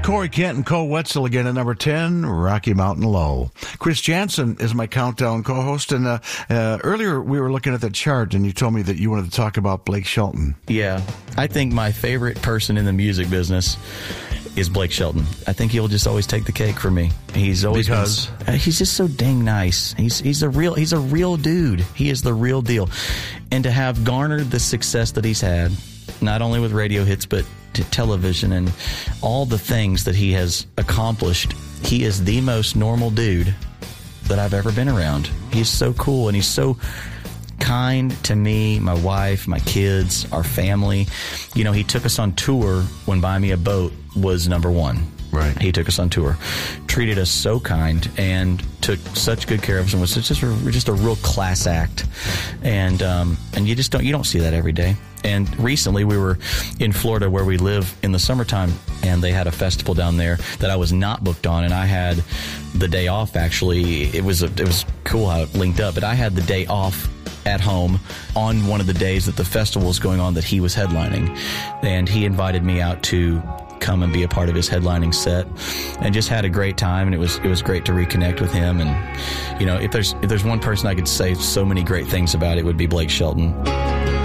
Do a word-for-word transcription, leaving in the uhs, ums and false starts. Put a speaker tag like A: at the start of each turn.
A: Corey Kent and Cole Wetzel again at number ten, Rocky Mountain Low. Chris Jansen is my countdown co-host, and uh, uh, earlier we were looking at the chart, and you told me that you wanted to talk about Blake Shelton.
B: Yeah, I think my favorite person in the music business is Blake Shelton. I think he'll just always take the cake for me. He's always
A: because
B: been, he's just so dang nice. He's he's a real he's a real dude. He is the real deal, and to have garnered the success that he's had, not only with radio hits but to television and all the things that he has accomplished, he is the most normal dude that I've ever been around. He's so cool, and he's so kind to me, my wife, my kids, our family. You know, he took us on tour when Buy Me a Boat was number one.
A: Right.
B: He took us on tour, treated us so kind, and took such good care of us, and was just a, just a real class act. And um, and you just don't you don't see that every day. And recently we were in Florida where we live in the summertime, and they had a festival down there that I was not booked on, and I had the day off. Actually, it was a, it was cool how it linked up, but I had the day off at home on one of the days that the festival was going on that he was headlining, and he invited me out to come and be a part of his headlining set, and just had a great time. And it was it was great to reconnect with him. And you know, if there's if there's one person I could say so many great things about, it would be Blake Shelton.